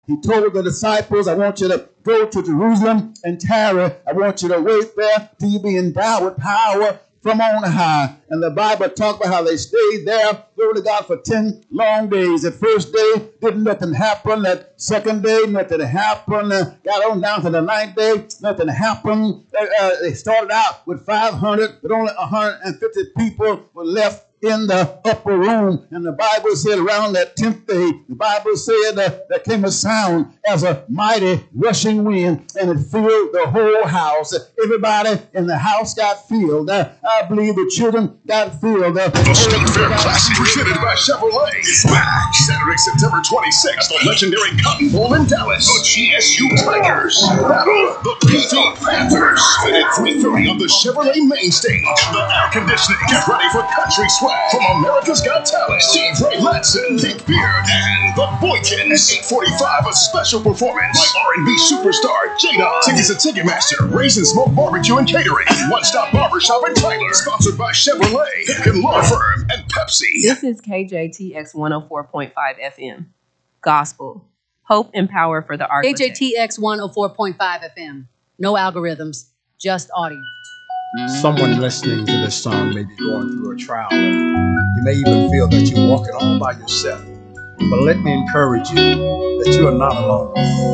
He told the disciples, I want you to go to Jerusalem and tarry. I want you to wait there till you be endowed with power from on high. And the Bible talked about how they stayed there, glory to God, for 10 long days. The first day, didn't nothing happen. That second day, nothing happened. Got on down to the ninth day, nothing happened. They started out with 500, but only 150 people were left in the upper room. And the Bible said around that 10th day, the Bible said there came a sound as a mighty rushing wind, and it filled the whole house. Everybody in the house got filled. I believe the children got filled. The State Fair Classic, presented by Chevrolet, is back Saturday, September 26th, the legendary Cotton Bowl in Dallas. The GSU Tigers battle the PT Panthers. At 3:30 on the Chevrolet main stage. And the air conditioning. Get ready for country swag from America's Got Talent, Steve Ray Ladson, Dick Beard, and the Boykins. 8:45, a special performance by R&B superstar Jada. Tickets at Ticketmaster, Raisin Smoke Barbecue and Catering, One Stop Barbershop in Tyler. Sponsored by Chevrolet, Hicken Law Firm, and Pepsi. This is KJTX 104.5 FM. Gospel. Hope and power for the architect. KJTX 104.5 FM. No algorithms, just audio. Someone listening to this song may be going through a trial. You may even feel that you're walking all by yourself. But let me encourage you that you are not alone.